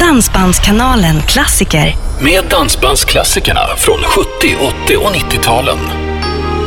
Dansbandskanalen Klassiker. Med dansbandsklassikerna från 70-, 80- och 90-talen.